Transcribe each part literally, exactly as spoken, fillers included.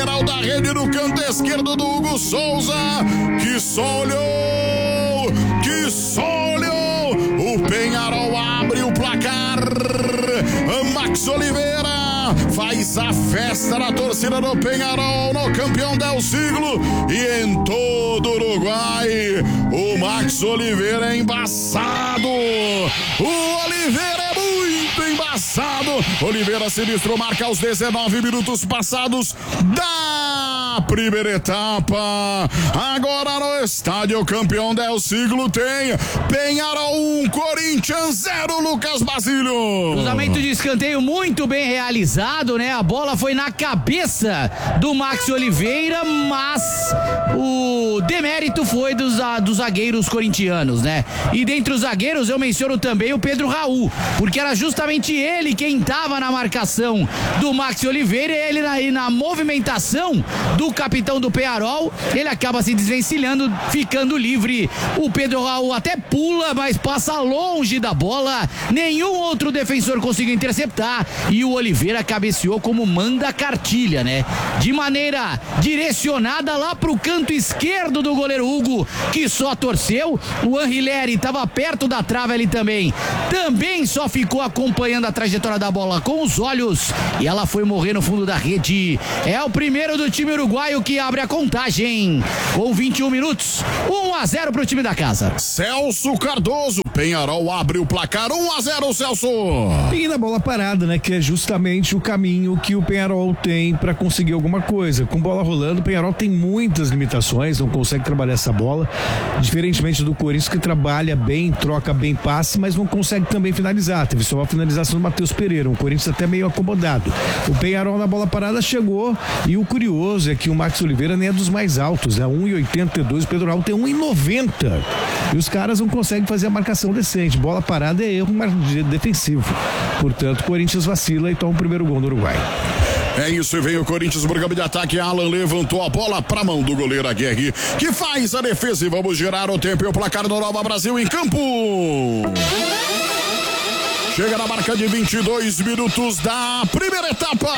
lateral da rede no canto esquerdo do Hugo Souza, que só olhou, que só olhou. O Peñarol abre o placar. Max Oliveira faz a festa na torcida do Peñarol, no campeão del siglo, e em todo o Uruguai o Max Oliveira é embaçado. O Oliveira é muito embaçado. Oliveira sinistro, marca aos dezenove minutos passados da primeira etapa. Agora no estádio campeão del siglo tem Peñarol um, Corinthians zero, Lucas Basílio. Cruzamento de escanteio muito bem realizado, né? A bola foi na cabeça do Max Oliveira, mas o demérito foi dos, a, dos zagueiros corintianos, né? E dentre os zagueiros eu menciono também o Pedro Raul, porque era justamente ele quem estava na marcação do Max Oliveira, e ele na, e na movimentação do capitão do Peñarol, ele acaba se desvencilhando, ficando livre. O Pedro Raul até pula, mas passa longe da bola, nenhum outro defensor conseguiu interceptar, e o Oliveira cabeceou como manda a cartilha, né? De maneira direcionada lá pro canto esquerdo do goleiro Hugo, que só torceu. O Anrileri estava perto da trave ali também, também só ficou acompanhando a trajetória da bola com os olhos, e ela foi morrer no fundo da rede. É o primeiro do time uruguaio que abre a contagem com vinte e um minutos, um a zero pro time da casa. Celso Cardoso, Peñarol abre o placar, um a zero, Celso. E na bola parada, né, que é justamente o caminho que o Peñarol tem para conseguir alguma coisa. Com bola rolando, o Peñarol tem muitas limitações, não consegue trabalhar essa bola, diferentemente do Corinthians, que trabalha bem, troca bem passe, mas não consegue também finalizar. Teve só uma finalização do Matheus Pereira, o Corinthians até meio acomodado. O Peñarol na bola parada chegou, e o curioso é que o Max Oliveira nem é dos mais altos, né? um e oitenta e dois, o Pedro Raul tem um e noventa, e os caras não conseguem fazer a marcação decente. Bola parada é erro defensivo, portanto o Corinthians vacila e toma o primeiro gol do Uruguai. É isso, e vem o Corinthians, programa de ataque. Alan levantou a bola pra mão do goleiro Aguirre, que faz a defesa, e vamos girar o tempo e o placar do Nova Brasil em campo. Chega na marca de vinte e dois minutos da primeira etapa.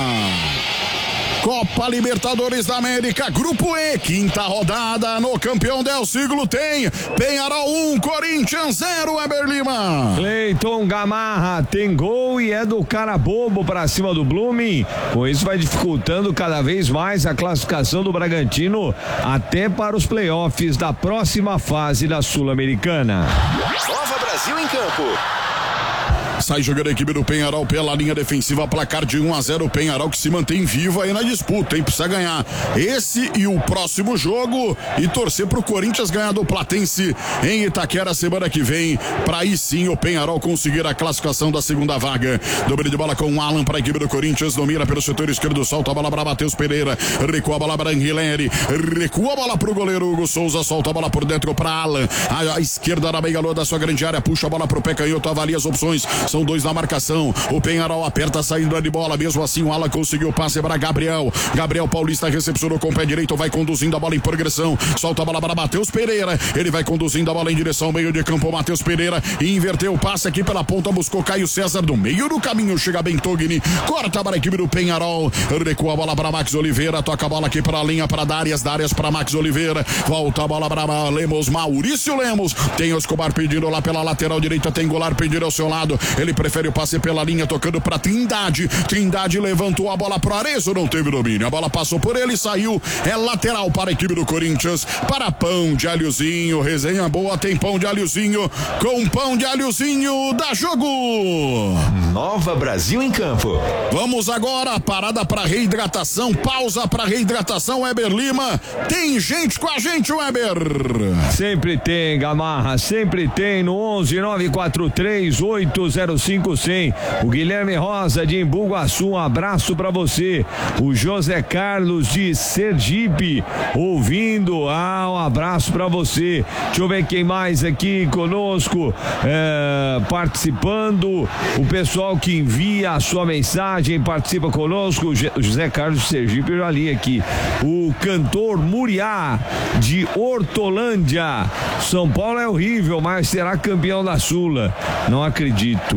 Copa Libertadores da América, Grupo E, quinta rodada no campeão del siglo tem Peñarol um, Corinthians zero, Weber Lima. Cleiton Gamarra tem gol e é do cara bobo pra cima do Blooming. Com isso vai dificultando cada vez mais a classificação do Bragantino até para os playoffs da próxima fase da Sul-Americana. Nova Brasil em campo. Sai jogando a equipe do Peñarol pela linha defensiva, placar de um a zero, o Peñarol que se mantém vivo aí na disputa, hein? Precisa ganhar esse e o próximo jogo e torcer pro Corinthians ganhar do Platense em Itaquera semana que vem, pra aí sim o Peñarol conseguir a classificação da segunda vaga. Dobre de bola com o Alan para a equipe do Corinthians, domina pelo setor esquerdo, solta a bola para Matheus Pereira, recua a bola para Anguilera, recua a bola pro goleiro Hugo Souza, solta a bola por dentro para Alan, a, a esquerda na meia lua da sua grande área, puxa a bola pro pé canhoto, avalia as opções, são dois na marcação, o Peñarol aperta a saída de bola, mesmo assim o Alan conseguiu o passe para Gabriel, Gabriel Paulista recepcionou com o pé direito, vai conduzindo a bola em progressão, solta a bola para Matheus Pereira, ele vai conduzindo a bola em direção ao meio de campo, Matheus Pereira, e inverteu o passe aqui pela ponta, buscou Caio César no meio do caminho, chega bem Togni, corta para a equipe do Peñarol, recua a bola para Max Oliveira, toca a bola aqui para a linha, para Darias, Darias para Max Oliveira, volta a bola para Lemos, Maurício Lemos, tem o Escobar pedindo lá pela lateral direita, tem Goulart pedindo ao seu lado, ele prefere o passe pela linha, tocando para Trindade, Trindade levantou a bola pro Arezzo, não teve domínio, a bola passou por ele, saiu, é lateral para a equipe do Corinthians, para pão de alhozinho, resenha boa, tem pão de alhozinho, com pão de alhozinho, dá jogo! Nova Brasil em campo. Vamos agora, parada para reidratação, pausa para reidratação, Weber Lima, tem gente com a gente, Weber! Sempre tem, Gamarra, sempre tem, no onze nove quatro três oito zero cinco cem. O Guilherme Rosa de Embu-Guaçu, um abraço pra você. O José Carlos de Sergipe ouvindo, ah, um abraço pra você. Deixa eu ver quem mais aqui conosco é, participando. O pessoal que envia a sua mensagem participa conosco. O José Carlos de Sergipe, eu já li aqui. O cantor Muriá de Hortolândia. São Paulo é horrível, mas será campeão da Sula. Não acredito.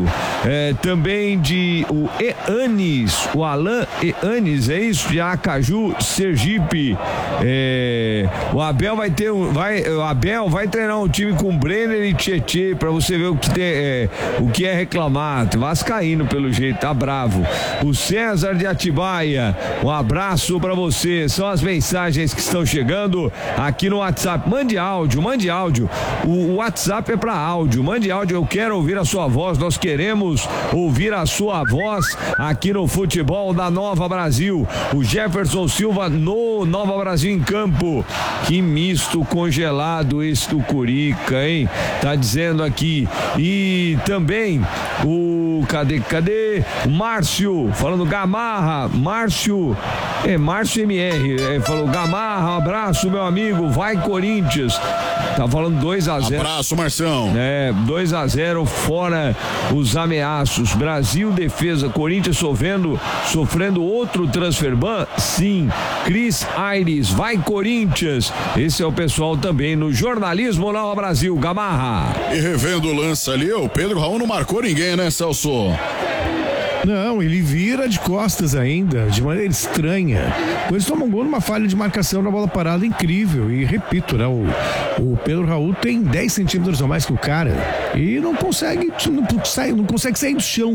Bravo. É, também de o Eanes, o Alan Eanes, é isso? De Acaju, Sergipe. É, o Abel vai ter um, vai, o Abel vai treinar um time com Brenner e Tietê pra você ver o que, tem, é, o que é reclamar. Vascaíno pelo jeito, tá bravo. O César de Atibaia, um abraço pra você. São as mensagens que estão chegando aqui no WhatsApp. Mande áudio, mande áudio. O WhatsApp é pra áudio. Mande áudio, eu quero ouvir a sua voz. Nós queremos ouvir a sua voz aqui no futebol da Nova Brasil. O Jefferson Silva no Nova Brasil em campo. Que misto congelado esse do Curica, hein? Tá dizendo aqui. E também o cadê, cadê? O Márcio, falando Gamarra, Márcio, é Márcio M R, é, falou Gamarra, um abraço meu amigo, vai Corinthians. Tá falando dois a zero. Abraço, Marção. É, dois a zero fora os ameaços. Brasil, defesa, Corinthians sofrendo, sofrendo outro transfer ban? Sim. Cris Aires, vai Corinthians. Esse é o pessoal também no jornalismo Nova Brasil, Gamarra. E revendo o lance ali, o Pedro Raul não marcou ninguém, né, Celso? Não, ele vira de costas ainda, de maneira estranha. Eles tomam um gol numa falha de marcação na bola parada incrível. E repito, né? O, o Pedro Raul tem dez centímetros a mais que o cara e não consegue, não, sai, não consegue sair do chão.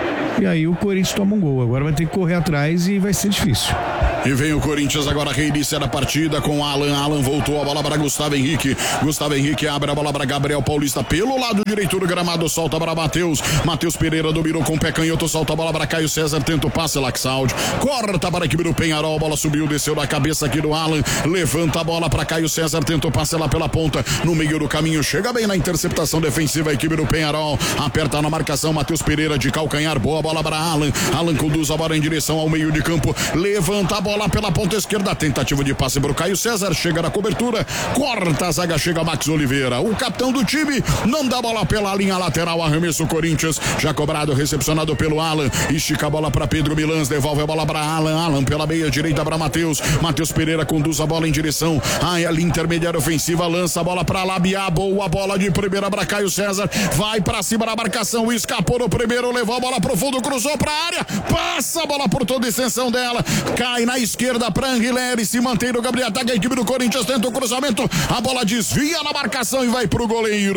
E aí o Corinthians toma um gol. Agora vai ter que correr atrás e vai ser difícil. E vem o Corinthians agora reinicia a partida com Alan. Alan voltou a bola para Gustavo Henrique. Gustavo Henrique abre a bola para Gabriel Paulista pelo lado direito do gramado. Solta para Matheus. Matheus Pereira dominou com o pé canhoto. Solta a bola para Caio César. Tenta o passe. Laxaldi corta para a equipe do Penharol. A bola subiu, desceu da cabeça aqui do Alan. Levanta a bola para Caio César. Tenta o passe lá pela ponta. No meio do caminho. Chega bem na interceptação defensiva a equipe do Penharol. Aperta na marcação. Matheus Pereira de calcanhar. Boa bola para Alan. Alan conduz a bola em direção ao meio de campo. Levanta a bola pela ponta esquerda, tentativa de passe para o Caio César, chega na cobertura, corta a zaga, chega Max Oliveira, o capitão do time, não dá bola pela linha lateral, arremesso Corinthians, já cobrado, recepcionado pelo Alan, estica a bola para Pedro Milans, devolve a bola para Alan, Alan pela meia direita para Matheus, Matheus Pereira conduz a bola em direção à linha intermediária ofensiva, lança a bola para Labiá, boa bola de primeira para Caio César, vai para cima da marcação, escapou no primeiro, levou a bola pro fundo, cruzou para a área, passa a bola por toda a extensão dela, cai na esquerda para Anguilera, se mantém no Gabriel, ataca a equipe do Corinthians, tenta o cruzamento, a bola desvia na marcação e vai pro goleiro.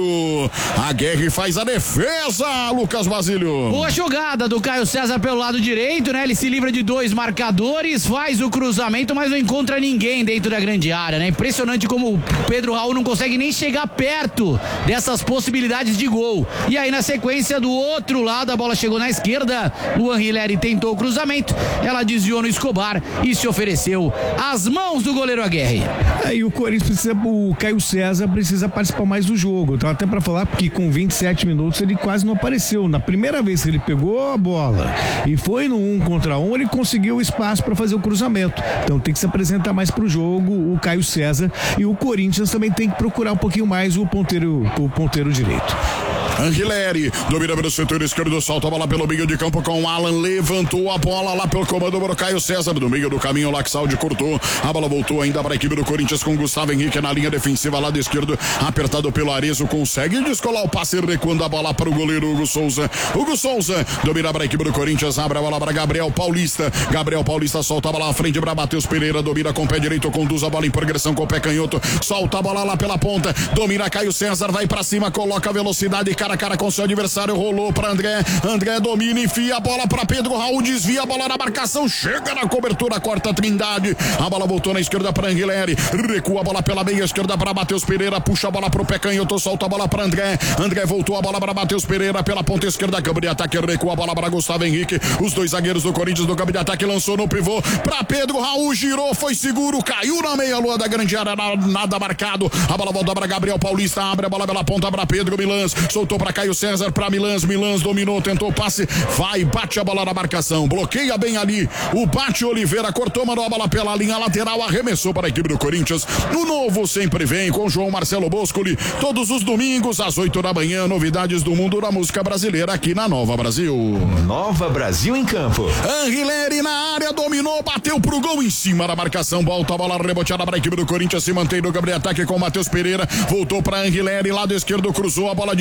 A Guerra faz a defesa, Lucas Basílio. Boa jogada do Caio César pelo lado direito, né? Ele se livra de dois marcadores, faz o cruzamento, mas não encontra ninguém dentro da grande área, né? Impressionante como o Pedro Raul não consegue nem chegar perto dessas possibilidades de gol. E aí na sequência do outro lado, a bola chegou na esquerda, o Anguilera tentou o cruzamento, ela desviou no Escobar e se ofereceu às mãos do goleiro Aguirre. Aí o Corinthians precisa, o Caio César precisa participar mais do jogo. Eu tava até para falar que com vinte e sete minutos ele quase não apareceu. Na primeira vez que ele pegou a bola e foi no um contra um, ele conseguiu espaço para fazer o cruzamento. Então tem que se apresentar mais pro jogo o Caio César, e o Corinthians também tem que procurar um pouquinho mais o ponteiro, o ponteiro direito. Anguilera domina pelo setor esquerdo, solta a bola pelo meio de campo com o Alan, levantou a bola lá pelo comando para o Caio César, do meio do caminho, o Laxaldi cortou, a bola voltou ainda para a equipe do Corinthians com Gustavo Henrique na linha defensiva, lado esquerdo, apertado pelo Arezo, consegue descolar o passe, recuando a bola para o goleiro Hugo Souza. Hugo Souza domina para a equipe do Corinthians, abre a bola para Gabriel Paulista, Gabriel Paulista solta a bola à frente para Matheus Pereira, domina com o pé direito, conduz a bola em progressão com o pé canhoto, solta a bola lá pela ponta, domina Caio César, vai para cima, coloca velocidade, cara a cara com seu adversário, rolou para André, André domina, enfia a bola para Pedro Raul, desvia a bola na marcação, chega na cobertura, corta a Trindade, a bola voltou na esquerda para Anguilera, recua a bola pela meia esquerda para Matheus Pereira, puxa a bola pro pé canhoto, solta a bola para André, André voltou a bola para Matheus Pereira pela ponta esquerda, campo de ataque, recua a bola para Gustavo Henrique, os dois zagueiros do Corinthians do campo de ataque, lançou no pivô para Pedro Raul, girou, foi seguro, caiu na meia lua da grande área, nada marcado, a bola volta para Gabriel Paulista, abre a bola pela ponta para Pedro Milans, soltou para Caio César, para Milans, Milans dominou, tentou passe, vai, bate a bola na marcação, bloqueia bem ali, o Bate Oliveira cortou, mandou a bola pela linha lateral, arremessou para a equipe do Corinthians. O novo sempre vem com João Marcelo Boscoli, todos os domingos às oito da manhã, novidades do mundo da música brasileira aqui na Nova Brasil. Nova Brasil em campo. Anguilera na área, dominou, bateu pro gol em cima da marcação, volta a bola reboteada para a equipe do Corinthians, se mantém no Gabriel ataque com o Matheus Pereira, voltou para Anguilera, lado esquerdo cruzou, a bola desviou na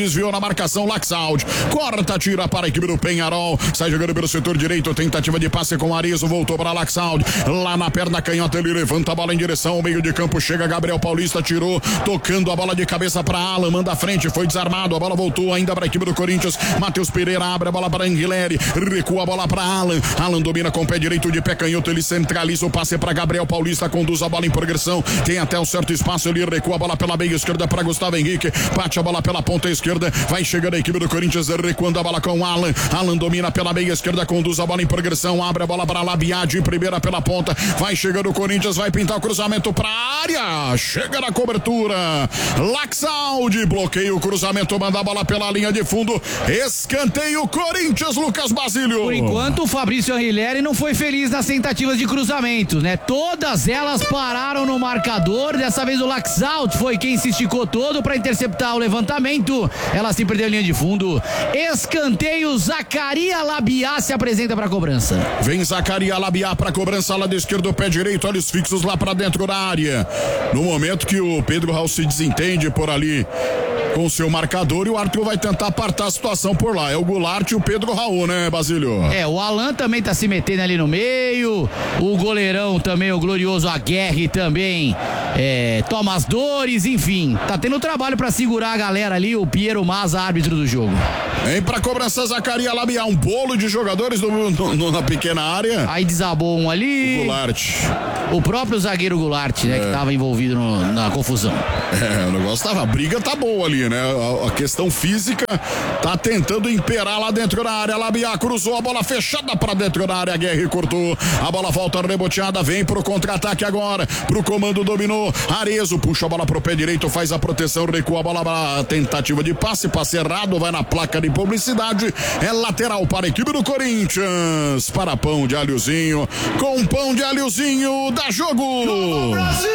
marcação, Laxaldi. Corta, tira para a equipe do Penharol. Sai jogando pelo setor direito, tentativa de passe com Arizo, voltou para Laxaldi. Lá na perna canhota, ele levanta a bola em direção ao meio de campo. Chega Gabriel Paulista, tirou, tocando a bola de cabeça para Alan, manda à frente, foi desarmado. A bola voltou ainda para a equipe do Corinthians. Matheus Pereira abre a bola para Anguilera, recua a bola para Alan. Alan domina com o pé direito de pé canhoto, ele centraliza o passe para Gabriel Paulista, conduz a bola em progressão, tem até um certo espaço, ele recua a bola pela meia esquerda para Gustavo Henrique, bate a bola pela ponta esquerda, vai chegando a equipe do Corinthians, recuando a bola com Alan. Alan domina pela meia esquerda, conduz a bola em progressão, abre a bola para Labiá de primeira pela ponta, vai chegando o Corinthians, vai pintar o cruzamento para a área, chega na cobertura, Laxaldi bloqueia o cruzamento, manda a bola pela linha de fundo, escanteio Corinthians, Lucas Basílio. Por enquanto o Fabrício Anguilera não foi feliz nas tentativas de cruzamentos, né? Todas elas pararam no marcador, dessa vez o Laxaldi foi quem se esticou todo para interceptar o levantamento, ela se perdeu em linha de fundo, escanteio, Zacaria Labiá se apresenta para a cobrança. Vem Zacaria Labiá para a cobrança, lado esquerdo, pé direito, olhos fixos lá para dentro da área, no momento que o Pedro Raul se desentende por ali com o seu marcador e o Arthur vai tentar apartar a situação por lá. É o Goulart e o Pedro Raul, né, Basílio? É, o Alan também tá se metendo ali no meio, o goleirão também, o glorioso Aguerre também é, toma as dores, enfim, tá tendo trabalho pra segurar a galera ali, o Piero Maza, árbitro do jogo. Vem pra cobrança Zacaria Labiá, um bolo de jogadores no, no, na pequena área. Aí desabou um ali. O Goulart. O próprio zagueiro Goulart, né, é. que tava envolvido no, na confusão. É, o negócio tava, a briga tá boa ali, né? A, a questão física tá tentando imperar lá dentro da área. Labiá cruzou a bola fechada pra dentro da área. Guerre cortou. A bola volta reboteada. Vem pro contra-ataque agora. Pro comando dominou. Arezo puxa a bola pro pé direito. Faz a proteção. Recua a bola pra tentativa de passe. Passe errado. Vai na placa de publicidade. É lateral para a equipe do Corinthians. Para pão de alhozinho. Com pão de alhozinho. Dá jogo. Brasil!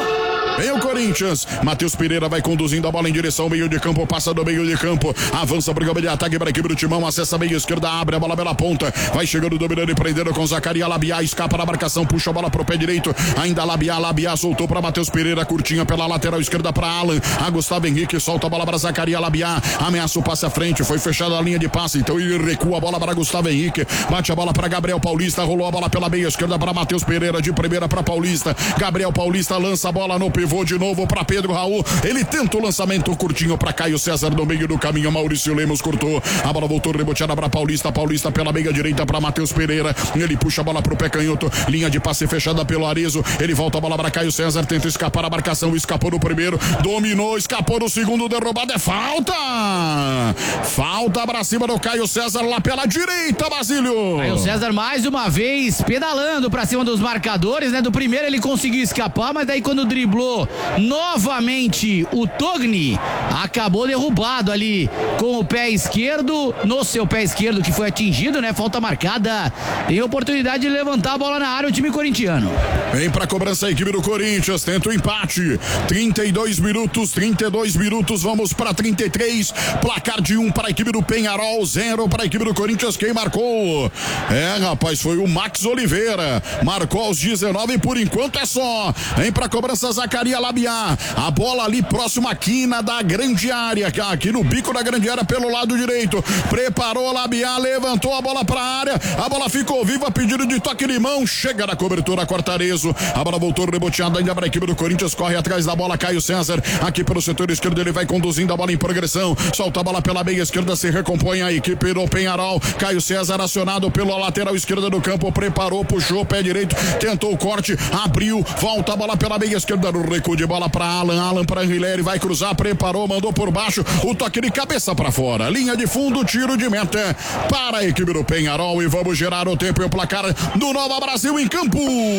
Vem o Corinthians, Matheus Pereira vai conduzindo a bola em direção ao meio de campo, passa do meio de campo, avança para o campo de ataque para a equipe do Timão, acessa a meia esquerda, abre a bola pela ponta, vai chegando, dominando e prendendo com Zacaria Labiá, escapa na marcação, puxa a bola pro pé direito, ainda Labiá, Labiá soltou para Matheus Pereira, curtinha pela lateral esquerda para Alan, a Gustavo Henrique solta a bola para Zacaria Labiá, ameaça o passe à frente, foi fechada a linha de passe, então ele recua a bola para Gustavo Henrique, bate a bola para Gabriel Paulista, rolou a bola pela meia esquerda para Matheus Pereira, de primeira para Paulista, Gabriel Paulista lança a bola no pivô de novo para Pedro Raul, ele tenta o lançamento curtinho para Caio César no meio do caminho, Maurício Lemos cortou, a bola voltou reboteada para Paulista, Paulista pela meia direita para Matheus Pereira, ele puxa a bola pro pé canhoto, linha de passe fechada pelo Arezo, ele volta a bola para Caio César, tenta escapar a marcação, escapou no primeiro, dominou, escapou no segundo, derrubado, é falta! Falta para cima do Caio César lá pela direita, Basílio! Caio César mais uma vez pedalando para cima dos marcadores, né? Do primeiro ele conseguiu escapar, mas daí quando driblou novamente o Togni, acabou derrubado ali com o pé esquerdo, no seu pé esquerdo que foi atingido, né? Falta marcada, tem oportunidade de levantar a bola na área o time corintiano. Vem pra cobrança a equipe do Corinthians, tenta o empate, trinta e dois minutos, trinta e dois minutos, vamos para trinta e três, placar de um para a equipe do Penharol, zero para a equipe do Corinthians, quem marcou? É, rapaz, foi o Max Oliveira, marcou aos dezenove, por enquanto é só, vem pra cobrança Zacaria Labiá, a bola ali próximo à quina da grande área, aqui no bico da grande área pelo lado direito, preparou Labiá, levantou a bola pra área, a bola ficou viva, pedido de toque de mão, chega na cobertura, Cortarezo, a bola voltou reboteada ainda para a equipe do Corinthians, corre atrás da bola, Caio César, aqui pelo setor esquerdo, ele vai conduzindo a bola em progressão, solta a bola pela meia esquerda, se recompõe a equipe do Penharol, Caio César acionado pela lateral esquerda do campo, preparou, puxou, pé direito, tentou o corte, abriu, volta a bola pela meia esquerda, no recuo de bola para Alan, Alan para Anguilera, vai cruzar, preparou, mandou por baixo, o toque de cabeça para fora, linha de fundo, tiro de meta para a equipe do Penharol e vamos gerar o tempo e o placar do Nova Brasil em campo.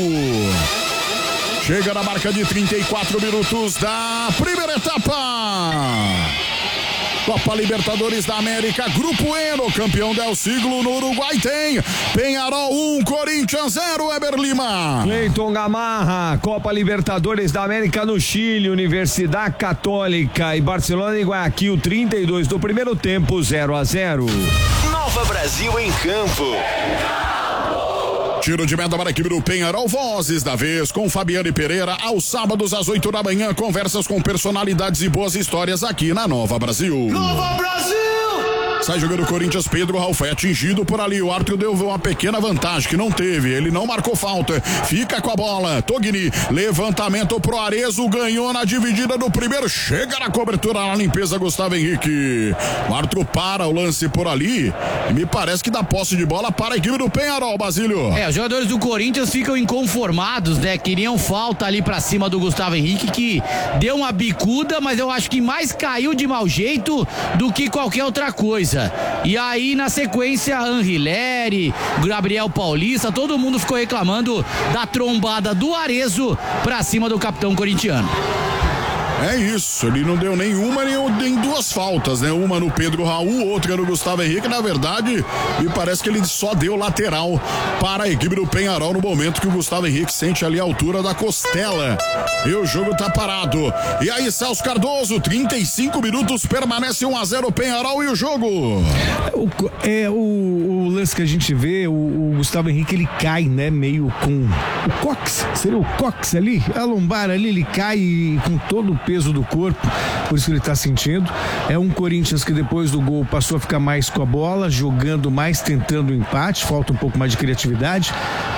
Chega na marca de trinta e quatro minutos da primeira etapa. Copa Libertadores da América, Grupo E, no campeão del siglo no Uruguai tem Penharol um, Corinthians zero, Eber Lima. Cleiton Gamarra, Copa Libertadores da América no Chile, Universidade Católica e Barcelona e Guayaquil, trinta e dois do primeiro tempo, zero a zero. Nova Brasil em campo. Tiro de meta para a equipe do Penharol, vozes da vez com Fabiane Pereira, aos sábados às oito da manhã, conversas com personalidades e boas histórias aqui na Nova Brasil. Nova Brasil! Sai jogando o Corinthians, Pedro Raul foi atingido por ali, o árbitro deu uma pequena vantagem que não teve, ele não marcou falta, fica com a bola, Togni, levantamento pro Arezo, ganhou na dividida do primeiro, chega na cobertura, na limpeza, Gustavo Henrique, o árbitro para o lance por ali, e me parece que dá posse de bola para a equipe do Penharol, Basílio. É, os jogadores do Corinthians ficam inconformados, né, queriam falta ali pra cima do Gustavo Henrique, que deu uma bicuda, mas eu acho que mais caiu de mau jeito do que qualquer outra coisa. E aí, na sequência, Anrileri, Gabriel Paulista, todo mundo ficou reclamando da trombada do Arezo pra cima do capitão corintiano. É isso, ele não deu nenhuma nem, nem duas faltas, né? Uma no Pedro Raul, outra no Gustavo Henrique. Na verdade, me parece que ele só deu lateral para a equipe do Penharol no momento que o Gustavo Henrique sente ali a altura da costela. E o jogo tá parado. E aí, Celso Cardoso, trinta e cinco minutos, permanece um a zero o Penharol e o jogo. O, é, o, o lance que a gente vê, o, o Gustavo Henrique, ele cai, né? Meio com o cox, seria o cox ali, a lombar ali, ele cai com todo o peso do corpo, por isso que ele está sentindo. É um Corinthians que depois do gol passou a ficar mais com a bola, jogando mais, tentando o empate, falta um pouco mais de criatividade.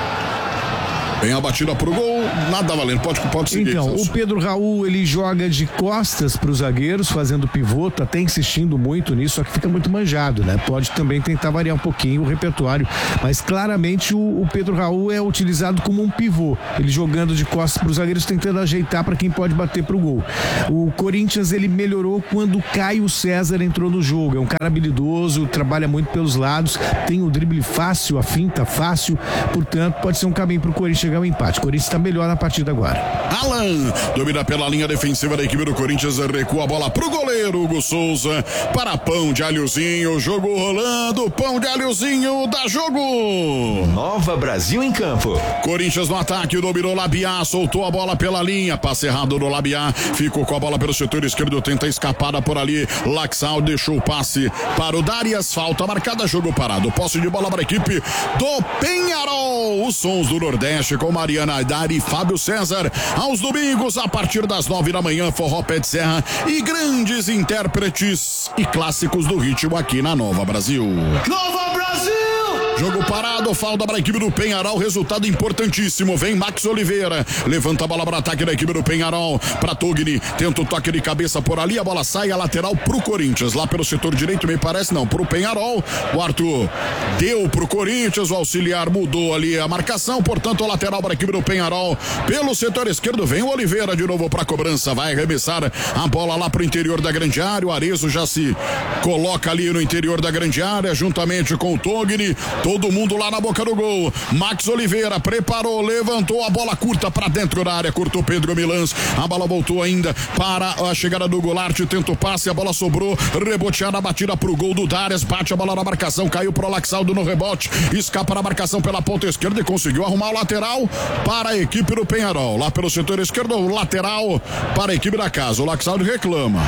Vem a batida pro gol, nada valendo, pode, pode seguir. Então, Celso. o Pedro Raul, ele joga de costas para os zagueiros, fazendo pivô, tá até insistindo muito nisso, só que fica muito manjado, né? Pode também tentar variar um pouquinho o repertório, mas claramente o, o Pedro Raul é utilizado como um pivô, ele jogando de costas para os zagueiros, tentando ajeitar para quem pode bater pro gol. O Corinthians, ele melhorou quando Caio César entrou no jogo, é um cara habilidoso, trabalha muito pelos lados, tem o drible fácil, a finta fácil, portanto, pode ser um caminho pro Corinthians chegar ao empate. O Corinthians está melhor na partida agora. Alan domina pela linha defensiva da equipe do Corinthians, recua a bola pro goleiro Hugo Souza, para Pão de Alhozinho, jogo rolando, Pão de Alhozinho, dá jogo. Nova Brasil em campo. Corinthians no ataque, dominou Labiá, soltou a bola pela linha, passe errado no Labiá, ficou com a bola pelo setor esquerdo, tenta a escapada por ali, Laxal deixou o passe para o Darias, falta marcada, jogo parado, posse de bola para a equipe do Penharol, os sons do Nordeste com Mariana Aidar e Fábio César, aos domingos a partir das nove da manhã, forró pé de serra e grandes intérpretes e clássicos do ritmo aqui na Nova Brasil. Nova Brasil! Jogo parado, falta para a equipe do Penharol, resultado importantíssimo, vem Max Oliveira, levanta a bola para o ataque da equipe do Penharol, para Togni, tenta o toque de cabeça por ali, a bola sai, a lateral pro Corinthians, lá pelo setor direito, me parece, não, pro Penharol, o Arthur deu pro Corinthians, o auxiliar mudou ali a marcação, portanto a lateral para a equipe do Penharol, pelo setor esquerdo vem o Oliveira de novo para a cobrança, vai arremessar a bola lá pro interior da grande área, o Arezo já se coloca ali no interior da grande área, juntamente com o Togni, todo mundo lá na boca do gol. Max Oliveira preparou, levantou a bola curta para dentro da área, cortou Pedro Milans. A bola voltou ainda para a chegada do Goulart, tenta o passe, a bola sobrou, reboteada, batida pro gol do Darias, bate a bola na marcação, caiu pro Laxaldo no rebote, escapa na marcação pela ponta esquerda e conseguiu arrumar o lateral para a equipe do Penharol. Lá pelo setor esquerdo, o lateral para a equipe da casa. O Laxaldo reclama.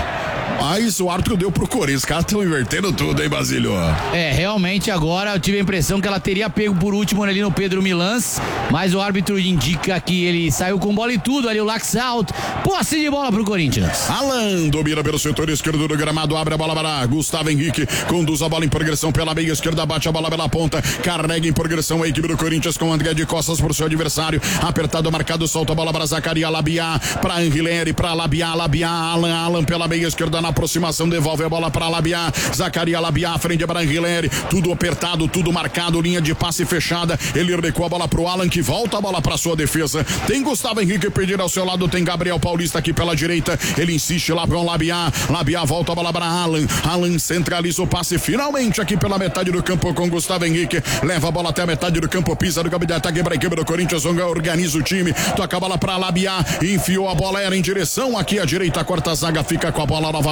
Mas o árbitro deu pro Corinthians. Os caras estão invertendo tudo, hein, Basílio? É, realmente agora eu tive a impressão que ela teria pego por último ali no Pedro Milans, mas o árbitro indica que ele saiu com bola e tudo ali, o Laxalt. Posse de bola pro Corinthians. Alan domina pelo setor esquerdo do gramado, abre a bola para Gustavo Henrique, conduz a bola em progressão pela meia esquerda, bate a bola pela ponta, carrega em progressão a equipe do Corinthians com André de costas pro seu adversário, apertado, marcado, solta a bola para Zacaria Labiá, para Anrileri, para Labiá, Labiá, Alan, Alan pela meia esquerda na aproximação, devolve a bola para Labiá, Zacaria Labiá, frente para Anrileri, tudo apertado, tudo marcado, linha de passe fechada, ele recua a bola pro Alan, que volta a bola para sua defesa, tem Gustavo Henrique perdido ao seu lado, tem Gabriel Paulista aqui pela direita, ele insiste lá com Labiá, Labiá volta a bola para Alan, Alan centraliza o passe finalmente aqui pela metade do campo com Gustavo Henrique, leva a bola até a metade do campo, pisa do gabinete, ataque para a equipe do Corinthians, organiza o time, toca a bola para Labiá, enfiou a bola, era em direção aqui à direita, a quarta zaga fica com a bola novamente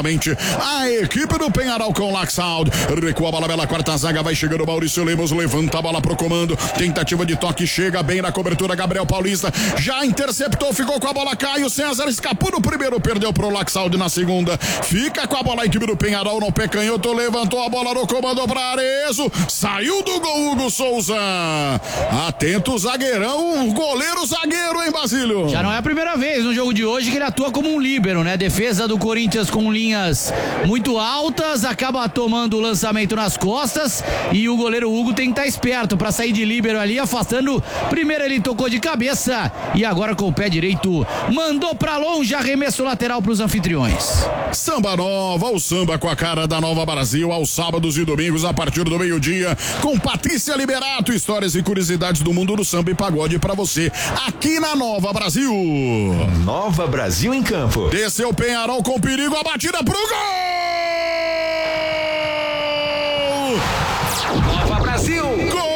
novamente a equipe do Penharol com Laxaldo. Recua a bola pela quarta zaga, vai chegando o Maurício Lemos, levanta a bola pro comando, tentativa de toque, chega bem na cobertura, Gabriel Paulista já interceptou, ficou com a bola, Caio César escapou no primeiro, perdeu pro Laxaldo na segunda, fica com a bola a equipe do Penharol no pé canhoto, levantou a bola no comando pra Arezo, saiu do gol Hugo Souza. Atento zagueirão, goleiro zagueiro, hein, Basílio? Já não é a primeira vez no jogo de hoje que ele atua como um líbero, né? Defesa do Corinthians com linhas muito altas, acaba tomando o lançamento nas costas e o goleiro Hugo tem que estar esperto para sair de líbero ali, afastando. Primeiro ele tocou de cabeça e agora com o pé direito mandou para longe, arremesso lateral para os anfitriões. Samba Nova, o samba com a cara da Nova Brasil, aos sábados e domingos a partir do meio-dia, com Patrícia Liberato, histórias e curiosidades do mundo do samba e pagode para você aqui na Nova Brasil. Nova Brasil em campo. Desceu o Penharol com perigo, a batida pro gol! Nova Brasil. Gol!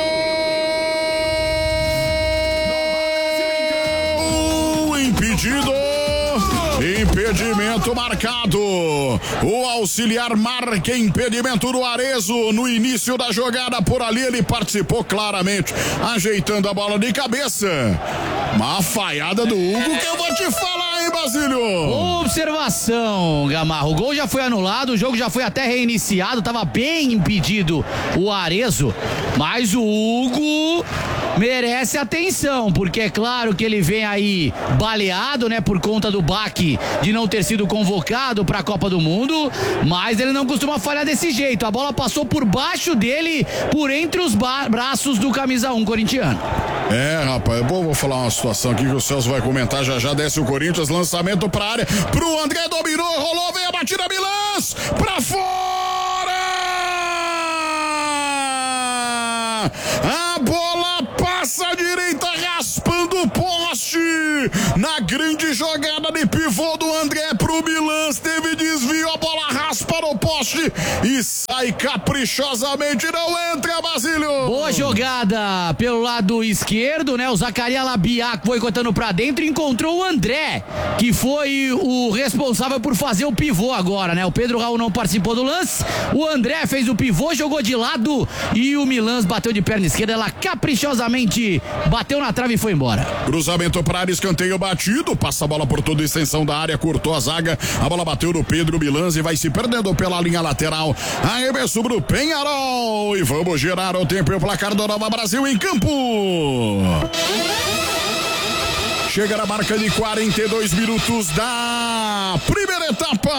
Impedido. Impedimento marcado. O auxiliar marca impedimento do Arezo no início da jogada. Por ali ele participou claramente, ajeitando a bola de cabeça. Uma falhada do Hugo que eu vou te falar, hein, Basílio? Observação, Gamarro. O gol já foi anulado, o jogo já foi até reiniciado, tava bem impedido o Arezo, mas o Hugo merece atenção, porque é claro que ele vem aí baleado, né, por conta do baque de não ter sido convocado para a Copa do Mundo, mas ele não costuma falhar desse jeito. A bola passou por baixo dele, por entre os braços do camisa um corintiano. É, rapaz, eu vou falar uma situação aqui que o Celso vai comentar já já. Desce o Corinthians, lançamento pra área, pro André, dominou, rolou, vem a batida, Milans, pra fora! A bola passa à direita, raspando o poste, na grande jogada de pivô do André pro Milans, teve desvio, a bola raspa no poste e sai caprichosamente, não entra, Basílio. Boa jogada pelo lado esquerdo, né? O Zacarias Labiac foi cortando pra dentro e encontrou o André, que foi o responsável por fazer o pivô agora, né? O Pedro Raul não participou do lance, o André fez o pivô, jogou de lado e o Milans bateu de perna esquerda, ela caprichosamente bateu na trave e foi embora. Cruzamento para área, escanteio batido, passa a bola por toda a extensão da área, cortou a zaga, a bola bateu no Pedro Milans e vai se perdendo pela linha lateral. Arremesso pro Penharol e vamos girar o tempo e o placar do Nova Brasil em campo. Chega na marca de quarenta e dois minutos da primeira etapa.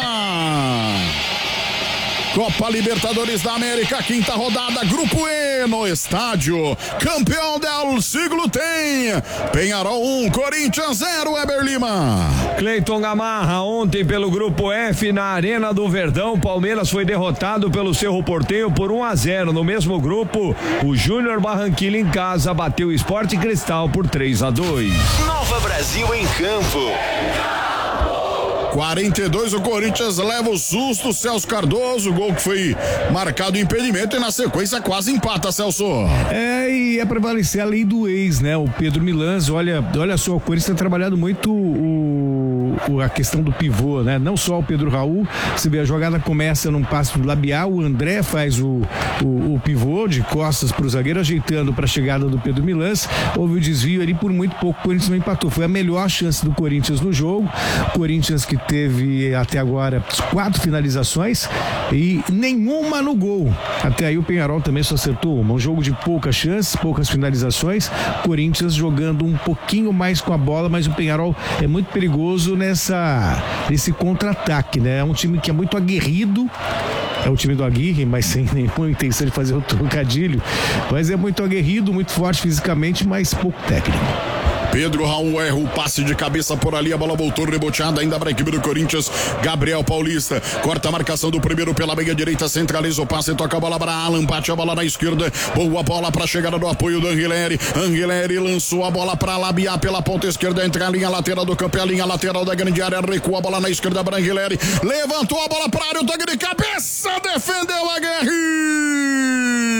Copa Libertadores da América, quinta rodada, Grupo E, no estádio Campeão del Siglo tem Penharol um, Corinthians zero, Weber Lima. Cleiton Gamarra, ontem pelo Grupo F, na Arena do Verdão, Palmeiras foi derrotado pelo Cerro Porteño por um a zero. No mesmo grupo, o Júnior Barranquilla em casa bateu o Sport Cristal por três a dois. Nova Brasil em campo. quarenta e dois, o Corinthians leva o susto, Celso Cardoso, gol que foi marcado impedimento e na sequência quase empata, Celso. É, e é prevalecer a lei do ex, né? O Pedro Milans, olha, olha só, o Corinthians tem trabalhado muito o, o, a questão do pivô, né? Não só o Pedro Raul, você vê a jogada começa num passe do labial, o André faz o, o, o pivô de costas pro zagueiro, ajeitando para a chegada do Pedro Milans, houve o desvio ali, por muito pouco o Corinthians não empatou, foi a melhor chance do Corinthians no jogo, Corinthians que teve até agora quatro finalizações e nenhuma no gol. Até aí o Penharol também só acertou uma. Um jogo de poucas chances, poucas finalizações. Corinthians jogando um pouquinho mais com a bola, mas o Penharol é muito perigoso nessa, nesse contra-ataque, né? É um time que é muito aguerrido. É o time do Aguirre, mas sem nenhuma intenção de fazer o trocadilho. Mas é muito aguerrido, muito forte fisicamente, mas pouco técnico. Pedro Raul erra o passe de cabeça por ali, a bola voltou reboteada ainda para a equipe do Corinthians. Gabriel Paulista corta a marcação do primeiro pela meia direita, centraliza o passe, toca a bola para Alan, bate a bola na esquerda, boa bola para a chegada do apoio do Anguilleri. Anguilleri lançou a bola para Labiá pela ponta esquerda, entra a linha lateral do campo, é a linha lateral da grande área, recua a bola na esquerda para Anguilleri, levantou a bola para a área, o toque de cabeça, defendeu a Aguirre.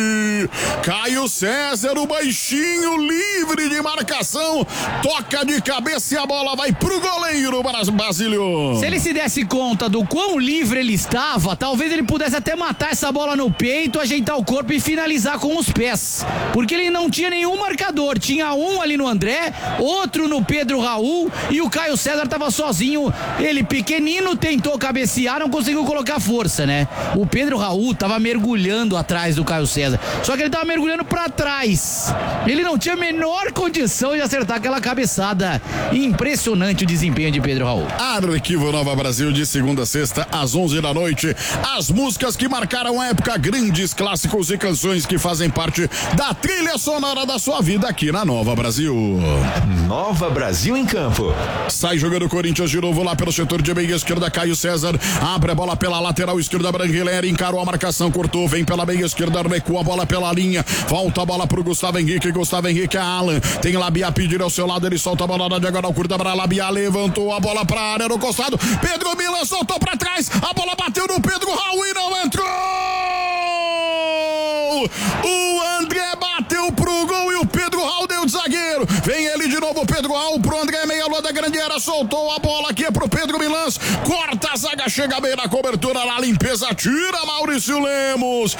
Caio César, o baixinho, livre de marcação, toca de cabeça e a bola vai pro goleiro, Basílio. Se ele se desse conta do quão livre ele estava, talvez ele pudesse até matar essa bola no peito, ajeitar o corpo e finalizar com os pés, porque ele não tinha nenhum marcador, tinha um ali no André, outro no Pedro Raul e o Caio César estava sozinho, ele pequenino tentou cabecear, não conseguiu colocar força, né? O Pedro Raul estava mergulhando atrás do Caio César, só que ele estava mergulhando para trás, ele não tinha a menor condição de acertar aquela cabeçada. Impressionante o desempenho de Pedro Raul. Arquivo Nova Brasil, de segunda a sexta às onze da noite, as músicas que marcaram a época, grandes clássicos e canções que fazem parte da trilha sonora da sua vida aqui na Nova Brasil. Nova Brasil em campo. Sai jogando o Corinthians de novo lá pelo setor de meia esquerda, Caio César abre a bola pela lateral esquerda, Branguileri encarou a marcação, cortou, vem pela meia esquerda, recua a bola pela linha, volta a bola pro Gustavo Henrique, Gustavo Henrique, Alan, tem Labia pedir ao seu lado, ele solta a bola na diagonal, curta para Labia, levantou a bola pra área no costado, Pedro Milan soltou pra trás, a bola bateu no Pedro Raul e não entrou! O André bateu pro gol e o Pedro Raul deu de zagueiro, vem ele de novo, Pedro Raul pro André, meia lua da grande área, soltou a bola aqui pro Pedro Milans, corta a zaga, chega bem na cobertura, na limpeza, tira Maurício Lemos,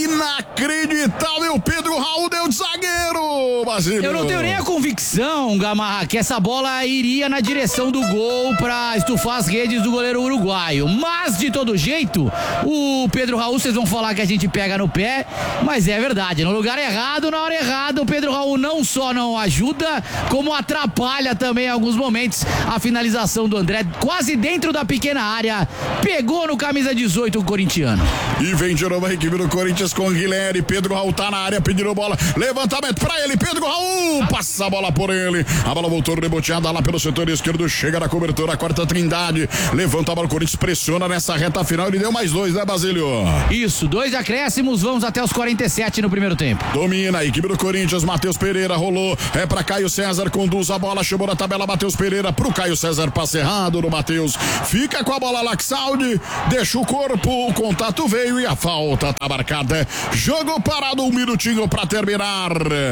inacreditável, Pedro Raul deu de zagueiro, Basílio. Eu não tenho nem a convicção, Gamarra, que essa bola iria na direção do gol pra estufar as redes do goleiro uruguaio, mas de todo jeito, o Pedro Raul, vocês vão falar que a gente pega no pé, mas é verdade, no lugar errado, na hora errada, o Pedro Raul não só não ajuda, como atrapalha também em alguns momentos a finalização do André, quase dentro da pequena área, pegou no camisa dezoito o corintiano. E vem de novo a equipe do Corinthians com o Guilherme, Pedro Raul tá na área, pedindo bola, levantamento pra ele, Pedro Raul, passa a bola por ele, a bola voltou reboteada lá pelo setor esquerdo, chega na cobertura, a quarta Trindade, levanta a bola, o Corinthians pressiona nessa reta final, ele deu mais dois, né, Basílio? Isso, dois acréscimos, vamos até os quarenta e sete no primeiro tempo. Domina a equipe do Corinthians, Matheus Pereira rolou, é pra Caio César, conduz a bola, chamou na tabela, Matheus Pereira pro Caio César, passe errado no Matheus, fica com a bola Laxaldi, deixa o corpo, o contato veio e a falta tá marcada, jogo parado, um minutinho pra terminar.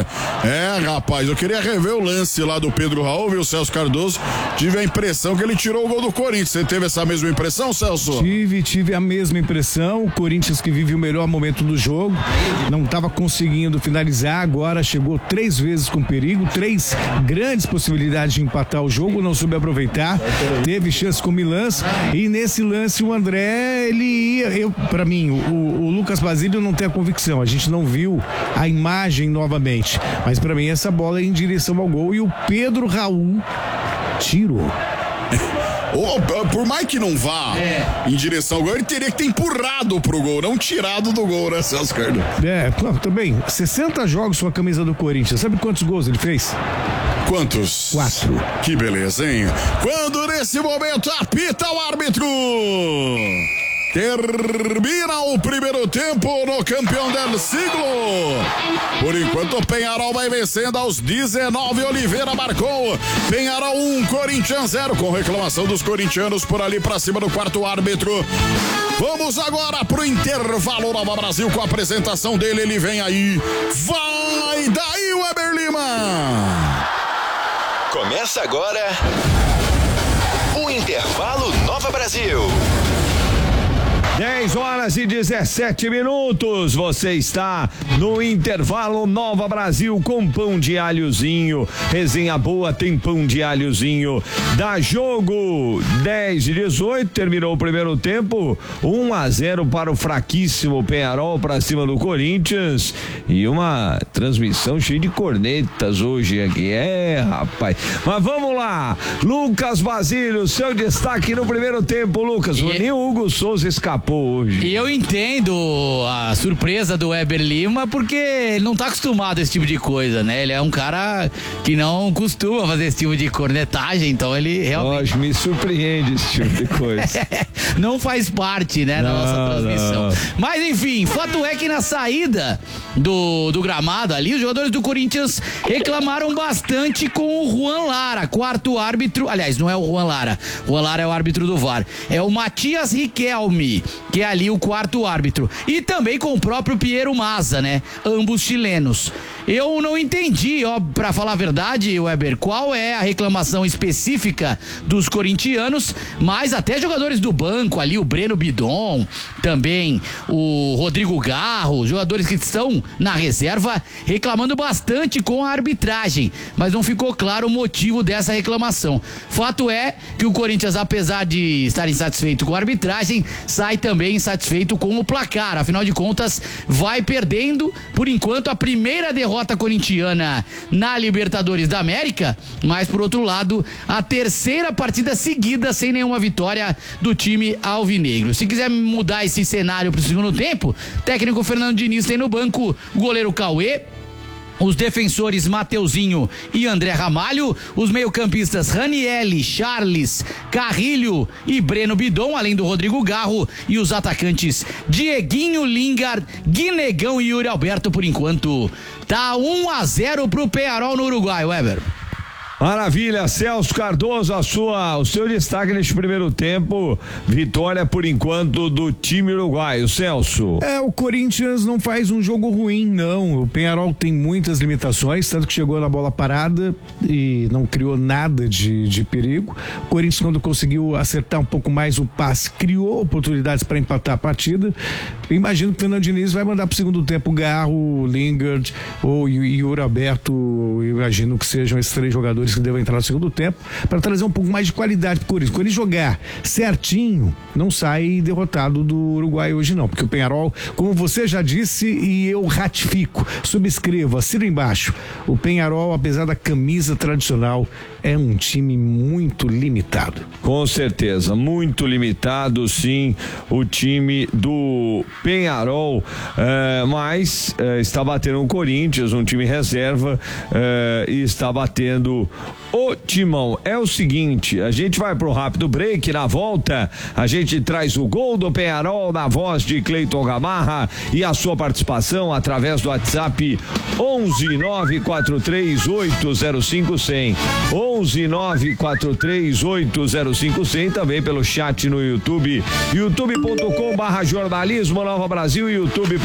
É, rapaz, eu queria rever o lance lá do Pedro Raul, viu, Celso Cardoso, tive a impressão que ele tirou o gol do Corinthians, você teve essa mesma impressão, Celso? Tive, tive a mesma impressão, o Corinthians que vive o melhor momento do jogo, não estava conseguindo finalizar, agora chegou três vezes com perigo, três grandes possibilidades de empatar o jogo, não soube aproveitar, teve chance com o Milans e nesse lance o André, ele ia, eu, pra mim, o, o Lucas Basílio não tem a convicção, a gente não viu a imagem novamente, mas pra mim essa bola é em direção ao gol e o Pedro Raul tirou. Oh, por mais que não vá é. em direção ao gol, ele teria que ter empurrado pro gol, não tirado do gol, né, Celso Cardoso? É, também, sessenta jogos com a camisa do Corinthians, sabe quantos gols ele fez? Quantos? Quatro. Que beleza, hein? Quando nesse momento apita o árbitro. Termina o primeiro tempo no campeão del siglo. Por enquanto o Penharol vai vencendo aos dezenove. Oliveira marcou. Penharol um, Corinthians zero. Com reclamação dos corintianos por ali pra cima do quarto árbitro. Vamos agora pro intervalo Nova Brasil com a apresentação dele. Ele vem aí. Vai daí, Weber Lima. Começa agora o intervalo Nova Brasil. dez horas e dezessete minutos, você está no intervalo Nova Brasil com pão de alhozinho, resenha boa, tem pão de alhozinho, dá jogo, dez e dezoito, terminou o primeiro tempo, um a zero para o fraquíssimo Penharol para cima do Corinthians e uma transmissão cheia de cornetas hoje aqui, é rapaz, mas vamos lá, Lucas Basílio, seu destaque no primeiro tempo, Lucas, e... nem o Hugo Souza escapou hoje. E eu entendo a surpresa do Weber Lima, porque ele não tá acostumado a esse tipo de coisa, né? Ele é um cara que não costuma fazer esse tipo de cornetagem, então ele realmente... Lógico, me surpreende esse tipo de coisa. Não faz parte, né, da não, nossa transmissão. Não. Mas enfim, fato é que na saída do, do gramado ali, os jogadores do Corinthians reclamaram bastante com o Juan Lara, quarto árbitro, aliás, não é o Juan Lara, o Juan Lara é o árbitro do V A R, é o Matias Riquelme. que é ali o quarto árbitro. E também com o próprio Piero Mazza, né? Ambos chilenos. Eu não entendi, ó, pra falar a verdade, Weber, qual é a reclamação específica dos corintianos, mas até jogadores do banco ali, o Breno Bidon, também o Rodrigo Garro, jogadores que estão na reserva, reclamando bastante com a arbitragem, mas não ficou claro o motivo dessa reclamação. Fato é que o Corinthians, apesar de estar insatisfeito com a arbitragem, sai também insatisfeito com o placar, afinal de contas, vai perdendo, por enquanto, a primeira derrota corintiana na Libertadores da América, mas por outro lado, a terceira partida seguida sem nenhuma vitória do time alvinegro. Se quiser mudar esse cenário para o segundo tempo, técnico Fernando Diniz tem no banco o goleiro Cauê, os defensores Mateuzinho e André Ramalho, os meio-campistas Ranielli, Charles, Carrilho e Breno Bidon, além do Rodrigo Garro, e os atacantes Dieguinho, Lingard, Guinegão e Yuri Alberto. Por enquanto tá um a zero pro Peñarol no Uruguai, Weber. Maravilha, Celso Cardoso, a sua, o seu destaque neste primeiro tempo, vitória por enquanto do time uruguaio, Celso. É, o Corinthians não faz um jogo ruim, não. O Peñarol tem muitas limitações, tanto que chegou na bola parada e não criou nada de, de perigo. O Corinthians, quando conseguiu acertar um pouco mais o passe, criou oportunidades para empatar a partida. Eu imagino que o Fernando Diniz vai mandar para o segundo tempo Garro, Lingard ou Yuri Alberto. Eu imagino que sejam esses três jogadores que devem entrar no segundo tempo para trazer um pouco mais de qualidade pro Corinthians. Quando ele jogar certinho, não sai derrotado do Uruguai hoje não, porque o Peñarol, como você já disse e eu ratifico, subscrevo, assino embaixo, o Peñarol, apesar da camisa tradicional, é um time muito limitado. Com certeza, muito limitado, sim, o time do Peñarol, é, mas é, está batendo o Corinthians, um time reserva, é, e está batendo o Timão. É o seguinte, a gente vai pro rápido break, na volta a gente traz o gol do Peñarol na voz de Cleiton Gamarra e a sua participação através do WhatsApp onze nove quatro três oito zero cinco zero zero, onze nove quatro três oito zero cinco zero zero, também pelo chat no YouTube, youtube ponto com barra jornalismo Nova Brasil, youtube